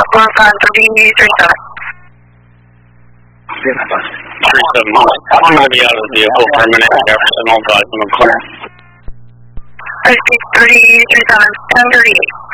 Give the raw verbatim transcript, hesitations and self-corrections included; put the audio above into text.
one five three three seven. three seven. I'm going to be out of the vehicle for a minute, Jefferson. I'll drive in the corner. three three three seven, ten thirty-eight.